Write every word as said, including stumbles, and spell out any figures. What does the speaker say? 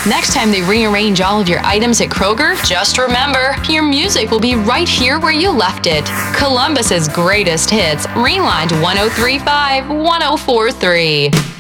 Next time they rearrange all of your items at Kroger, just remember, your music will be right here where you left it. Columbus's greatest hits, Rewind one oh three point five, one oh four point three.